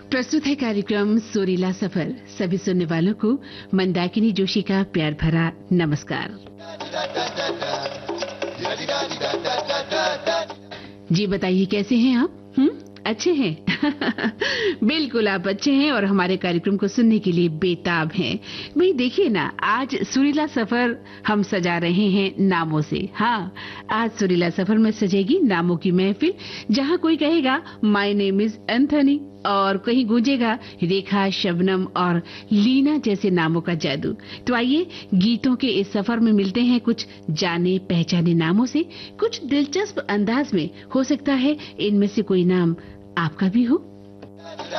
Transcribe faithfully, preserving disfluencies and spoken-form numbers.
प्रस्तुत है कार्यक्रम सुरीला सफर। सभी सुनने वालों को मंदाकिनी जोशी का प्यार भरा नमस्कार। जी बताइए, कैसे हैं आप? हम्म अच्छे हैं? बिल्कुल आप अच्छे हैं और हमारे कार्यक्रम को सुनने के लिए बेताब हैं। भाई देखिए ना, आज सुरीला सफर हम सजा रहे हैं नामों से। हाँ, आज सुरीला सफर में सजेगी नामों की महफिल, जहाँ कोई कहेगा माय नेम इज एंथनी और कहीं गूंजेगा रेखा, शबनम और लीना जैसे नामों का जादू। तो आइए गीतों के इस सफर में मिलते हैं कुछ जाने पहचाने नामों से, कुछ दिलचस्प अंदाज में। हो सकता है इनमें से कोई नाम आपका भी हो।